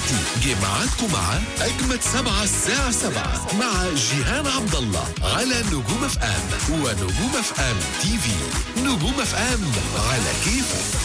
دلوقتي جه ميعادكم مع أجمد 7 الساعة 7 مع جيهان عبد الله على نجوم اف ام ونجوم اف ام تي في. نجوم اف ام على كيفك.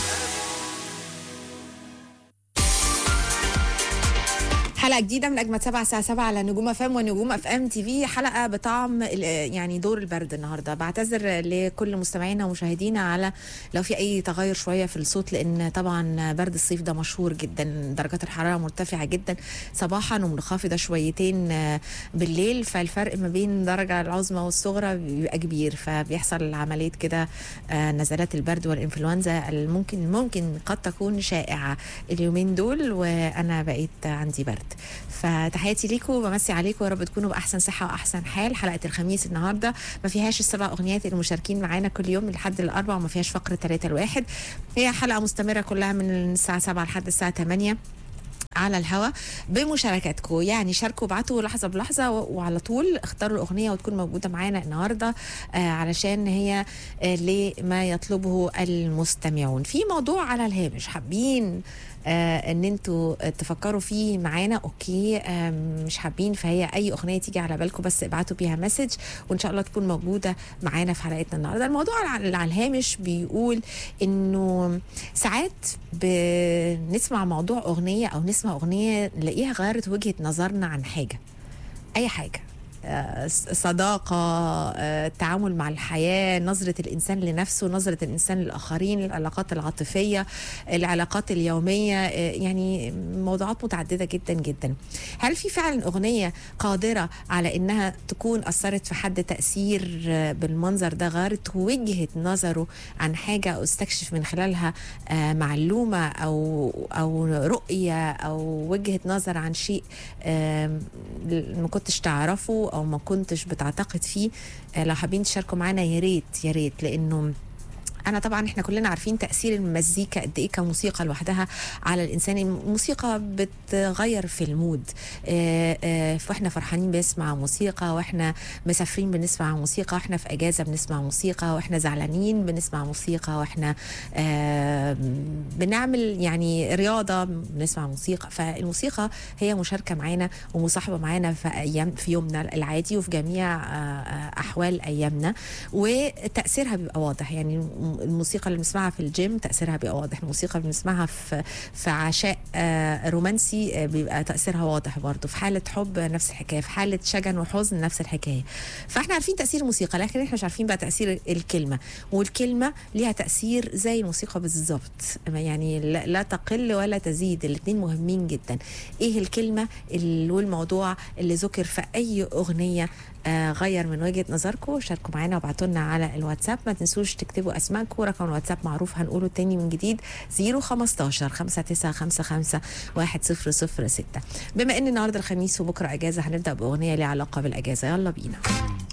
حلقة جديدة من أجمد 7 الساعة 7 على نجوم اف ام ونجوم اف ام تي في. حلقة بطعم يعني دور البرد النهاردة. بعتذر لكل مستمعينا ومشاهدينا على لو في أي تغير شوية في الصوت، لأن طبعا برد الصيف ده مشهور جدا، درجات الحرارة مرتفعة جدا صباحا ومنخفضة شويتين بالليل، فالفرق ما بين درجة العظمى والصغرى بيبقى كبير، فبيحصل عملية كده نزلات البرد والإنفلونزا ممكن قد تكون شائعة اليومين دول، وأنا بقيت عندي برد. فتحياتي ليكم وبمسي عليكم، يا رب تكونوا بأحسن صحة وأحسن حال. حلقة الخميس النهاردة ما فيهاش السبع أغنيات المشاركين معانا كل يوم لحد الأربع، وما فيهاش فقرة 3 لواحد. هي حلقة مستمرة كلها من الساعة 7 لحد الساعة 8 على الهوا بمشاركاتكم. يعني شاركوا، ابعتوا لحظه بلحظه وعلى طول اختاروا الاغنيه وتكون موجوده معانا النهارده علشان هي لما يطلبه المستمعون. في موضوع على الهامش حابين ان انتوا تفكروا فيه معانا، اوكي. مش حابين، فهي اي اغنيه تيجي على بالكم بس ابعتوا بيها مسج وان شاء الله تكون موجوده معانا في حلقتنا النهارده. الموضوع اللي على الهامش بيقول انه ساعات بنسمع موضوع اغنيه او نسمع اغنيه نلاقيها غيرت وجهه نظرنا عن حاجه، اي حاجه، صداقة، التعامل مع الحياة، نظرة الإنسان لنفسه، نظرة الإنسان للآخرين، العلاقات العاطفية، العلاقات اليومية، يعني موضوعات متعددة جدا جدا. هل في فعلا أغنية قادرة على إنها تكون أثرت في حد تأثير بالمنظر ده، غيرت وجهة نظره عن حاجة أو استكشف من خلالها معلومة أو رؤية أو وجهة نظر عن شيء ما كنتش تعرفه او ما كنتش بتعتقد فيه؟ لو حابين تشاركوا معانا يا ريت، لانه أنا طبعا احنا كلنا عارفين تأثير المزيكا قد ايه كموسيقى لوحدها على الإنسان. الموسيقى بتغير في المود، واحنا فرحانين بنسمع موسيقى، واحنا مسافرين بنسمع موسيقى، واحنا في أجازة بنسمع موسيقى، واحنا زعلانين بنسمع موسيقى، واحنا بنعمل يعني رياضة بنسمع موسيقى. فالموسيقى هي مشاركة معانا ومصاحبة معانا في يومنا العادي وفي جميع أحوال أيامنا، وتأثيرها بيبقى واضح. يعني الموسيقى اللي بنسمعها في الجيم تأثيرها بيبقى واضح، الموسيقى اللي بنسمعها في عشاء رومانسي بيبقى تأثيرها واضح برضو، في حالة حب نفس الحكاية، في حالة شجن وحزن نفس الحكاية. فاحنا عارفين تأثير الموسيقى، لكن احنا مش عارفين بقى تأثير الكلمة، والكلمة ليها تأثير زي الموسيقى بالظبط، يعني لا تقل ولا تزيد، الاتنين مهمين جدا. ايه الكلمة والموضوع اللي ذكر في اي اغنية غير من وجهة نظركم؟ شاركوا معانا وابعتوا لنا على الواتساب. ما تنسوش تكتبوا اسماءكم، رقم الواتساب معروف هنقوله تاني من جديد 015 5955 1006. بما ان النهارده الخميس وبكره اجازه، هنبدا باغنيه ليها علاقه بالاجازه. يلا بينا.